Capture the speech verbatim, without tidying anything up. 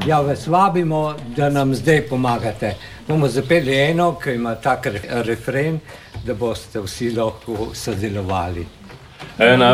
Ja, vas vabimo, da nam zdaj pomagate. Bomo zapeli eno, ki ima tak refren, da boste vsi lahko sodelovali. Ena